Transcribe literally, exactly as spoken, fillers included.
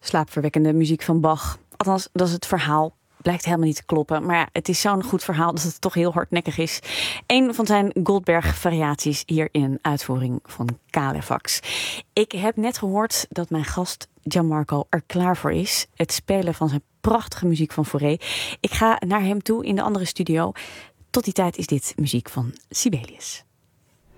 slaapverwekkende muziek van Bach. Althans, dat is het verhaal. Blijkt helemaal niet te kloppen. Maar ja, het is zo'n goed verhaal dat het toch heel hardnekkig is. Een van zijn Goldberg-variaties hier in een uitvoering van Kalefax. Ik heb net gehoord dat mijn gast Gianmarco er klaar voor is. Het spelen van zijn prachtige muziek van Fauré. Ik ga naar hem toe in de andere studio. Tot die tijd is dit muziek van Sibelius.